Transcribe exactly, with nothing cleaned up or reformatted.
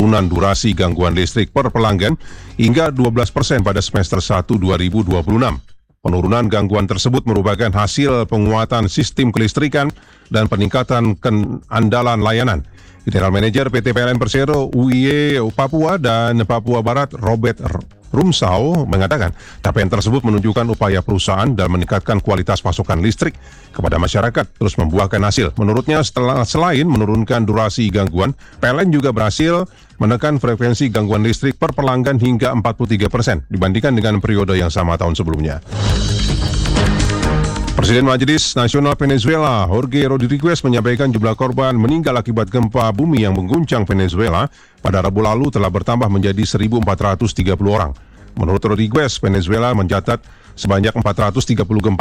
penurunan durasi gangguan listrik per pelanggan hingga dua belas persen pada semester satu dua ribu dua puluh enam. Penurunan gangguan tersebut merupakan hasil penguatan sistem kelistrikan dan peningkatan keandalan layanan. General Manager P T P L N Persero U I E Papua dan Papua Barat Robert Rumsau mengatakan capaian tersebut menunjukkan upaya perusahaan dalam meningkatkan kualitas pasokan listrik kepada masyarakat terus membuahkan hasil. Menurutnya, setelah selain menurunkan durasi gangguan, P L N juga berhasil menekan frekuensi gangguan listrik per pelanggan hingga empat puluh tiga persen dibandingkan dengan periode yang sama tahun sebelumnya. Presiden Majelis Nasional Venezuela, Jorge Rodriguez, menyampaikan jumlah korban meninggal akibat gempa bumi yang mengguncang Venezuela pada Rabu lalu telah bertambah menjadi seribu empat ratus tiga puluh orang. Menurut Rodriguez, Venezuela mencatat sebanyak empat ratus tiga puluh gempa